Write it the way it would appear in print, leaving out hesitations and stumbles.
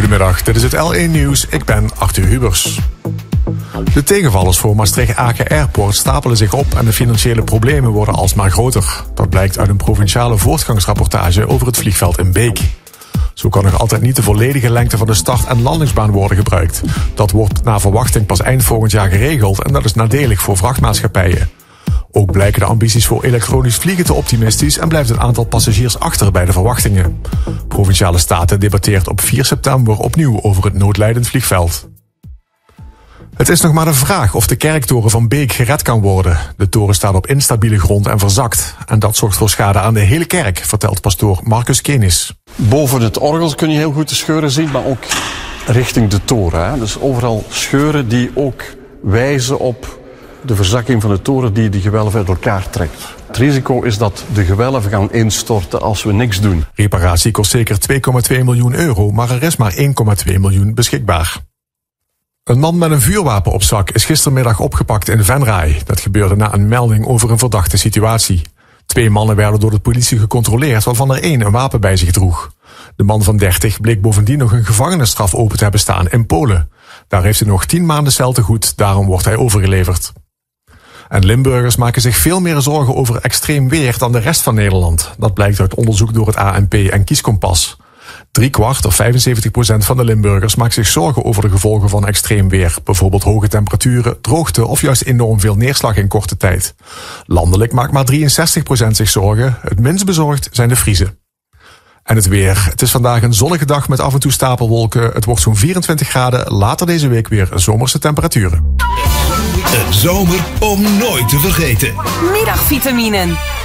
Goedemiddag, dit is het L1 Nieuws. Ik ben Arthur Hubers. De tegenvallers voor Maastricht-Aken Airport stapelen zich op en de financiële problemen worden alsmaar groter. Dat blijkt uit een provinciale voortgangsrapportage over het vliegveld in Beek. Zo kan nog altijd niet de volledige lengte van de start- en landingsbaan worden gebruikt. Dat wordt naar verwachting pas eind volgend jaar geregeld en dat is nadelig voor vrachtmaatschappijen. Ook blijken de ambities voor elektronisch vliegen te optimistisch en blijft het aantal passagiers achter bij de verwachtingen. Provinciale Staten debatteert op 4 september opnieuw over het noodlijdend vliegveld. Het is nog maar de vraag of de kerktoren van Beek gered kan worden. De toren staat op instabiele grond en verzakt. En dat zorgt voor schade aan de hele kerk, vertelt pastoor Marcus Kenis. Boven het orgel kun je heel goed de scheuren zien, maar ook richting de toren. Hè. Dus overal scheuren die ook wijzen op de verzakking van de toren die de gewelven uit elkaar trekt. Het risico is dat de gewelven gaan instorten als we niks doen. Reparatie kost zeker 2,2 miljoen euro, maar er is maar 1,2 miljoen beschikbaar. Een man met een vuurwapen op zak is gistermiddag opgepakt in Venray. Dat gebeurde na een melding over een verdachte situatie. 2 mannen werden door de politie gecontroleerd, waarvan er 1 een wapen bij zich droeg. De man van 30 bleek bovendien nog een gevangenisstraf open te hebben staan in Polen. Daar heeft hij nog 10 maanden cel te goed, daarom wordt hij overgeleverd. En Limburgers maken zich veel meer zorgen over extreem weer dan de rest van Nederland. Dat blijkt uit onderzoek door het ANP en Kieskompas. 3/4 of 75% van de Limburgers maakt zich zorgen over de gevolgen van extreem weer. Bijvoorbeeld hoge temperaturen, droogte of juist enorm veel neerslag in korte tijd. Landelijk maakt maar 63% zich zorgen. Het minst bezorgd zijn de Friezen. En het weer. Het is vandaag een zonnige dag met af en toe stapelwolken. Het wordt zo'n 24 graden. Later deze week weer zomerse temperaturen. Een zomer om nooit te vergeten. Middagvitaminen.